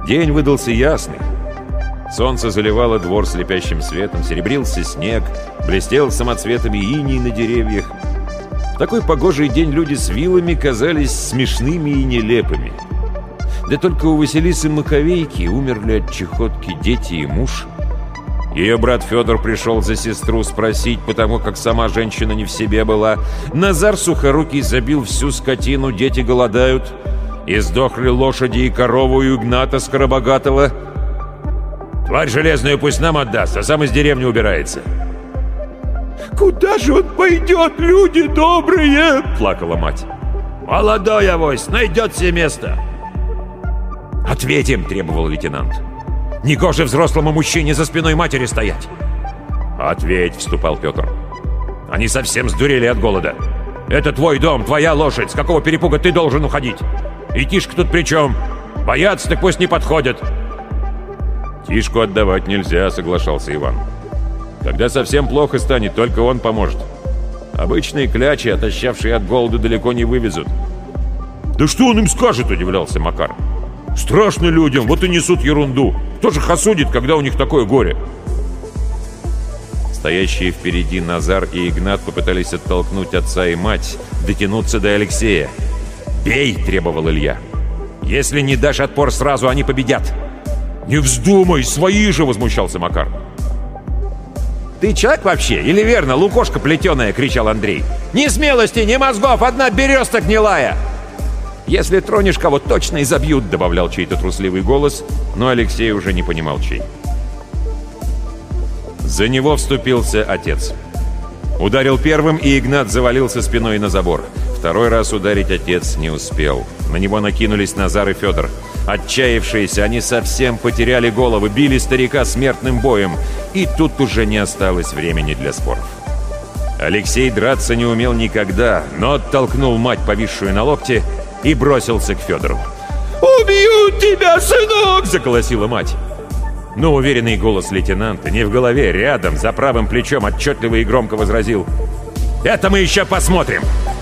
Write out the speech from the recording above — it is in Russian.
День выдался ясный. Солнце заливало двор слепящим светом, серебрился снег, блестел самоцветами иней на деревьях. В такой погожий день люди с вилами казались смешными и нелепыми. Да только у Василисы Маковейки умерли от чехотки дети и муж. Ее брат Федор пришел за сестру спросить, потому как сама женщина не в себе была. Назар Сухорукий забил всю скотину, дети голодают. И сдохли лошади и корову у Игната Скоробогатого. Тварь железную пусть нам отдаст, а сам из деревни убирается. «Куда же он пойдет, люди добрые?» — плакала мать. «Молодой авось, найдет себе место!» «Ответим!» — требовал лейтенант. «Негоже взрослому мужчине за спиной матери стоять!» «Ответь!» — вступал Петр. «Они совсем сдурели от голода. Это твой дом, твоя лошадь. С какого перепуга ты должен уходить? И Тишка тут при чем? Боятся, так пусть не подходят!» «Тишку отдавать нельзя», — соглашался Иван. «Когда совсем плохо станет, только он поможет. Обычные клячи, отощавшие от голода, далеко не вывезут». «Да что он им скажет?» — удивлялся Макар. «Страшно людям, вот и несут ерунду. Кто же их осудит, когда у них такое горе?» Стоящие впереди Назар и Игнат попытались оттолкнуть отца и мать, дотянуться до Алексея. «Бей!» — требовал Илья. «Если не дашь отпор сразу, они победят!» «Не вздумай, свои же!» — возмущался Макар. «Ты человек вообще? Или верно, лукошка плетеная?» — кричал Андрей. «Ни смелости, ни мозгов, одна береста гнилая!» «Если тронешь кого, точно изобьют!» — добавлял чей-то трусливый голос, но Алексей уже не понимал, чей. За него вступился отец. Ударил первым, и Игнат завалился спиной на забор. Второй раз ударить отец не успел. На него накинулись Назар и Федор. Отчаявшиеся, они совсем потеряли головы, били старика смертным боем. И тут уже не осталось времени для споров. Алексей драться не умел никогда, но оттолкнул мать, повисшую на локте, и бросился к Федору. «Убьют тебя, сынок!» — заколосила мать. Но уверенный голос лейтенанта не в голове, рядом, за правым плечом, отчетливо и громко возразил: «Это мы еще посмотрим!